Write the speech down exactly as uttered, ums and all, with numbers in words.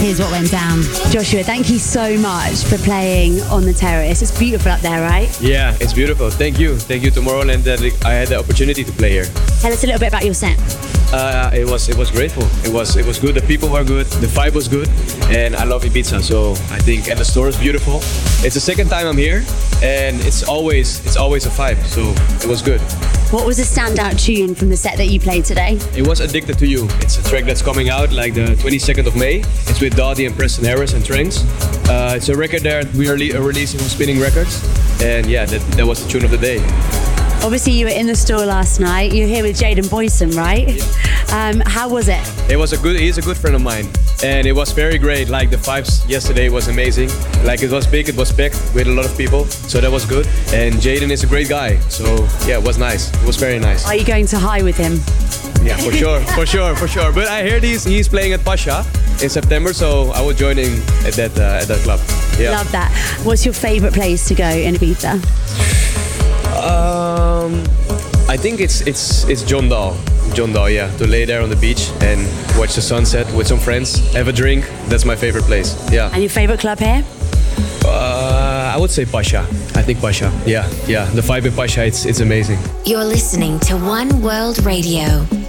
here's what went down. Joshua, thank you so much for playing on the terrace. It's beautiful up there, right? Yeah, it's beautiful. Thank you. Thank you, Tomorrowland, that I had the opportunity to play here. Tell us a little bit about your set. Uh, it was it was grateful. It was it was good. The people were good. The vibe was good, and I love Ibiza. So I think, and the store is beautiful. It's the second time I'm here, and it's always it's always a vibe. So it was good. What was a standout tune from the set that you played today? It was Addicted to You. It's a track that's coming out like the twenty-second of May. It's with Doddy and Preston Harris and Tranks. Uh, it's a record that we are le- releasing on Spinning Records, and yeah, that that was the tune of the day. Obviously, you were in the store last night. You're here with Jaden Boyson, right? Yeah. Um, how was it? It was a good. He's a good friend of mine, and it was very great. Like the vibes yesterday was amazing. Like it was big, it was packed with a lot of people, so that was good. And Jaden is a great guy, so yeah, it was nice. It was very nice. Are you going to high with him? Yeah, for sure, for sure, for sure. But I heard he's he's playing at Pasha in September, so I will join him at that uh, at that club. Yeah. Love that. What's your favourite place to go in Ibiza? Um, I think it's it's it's John Dahl. John Dahl, yeah. To lay there on the beach and watch the sunset with some friends, have a drink. That's my favorite place. Yeah. And your favourite club here? Uh, I would say Pasha. I think Pasha. Yeah, yeah. The vibe in Pasha, it's it's amazing. You're listening to One World Radio.